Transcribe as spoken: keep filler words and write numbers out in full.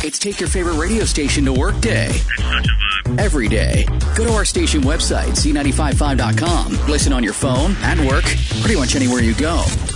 It's Take Your Favorite Radio Station to Work Day. It's such a vibe. Every day. Go to our station website, C nine five five dot com. Listen on your phone, at work, pretty much anywhere you go.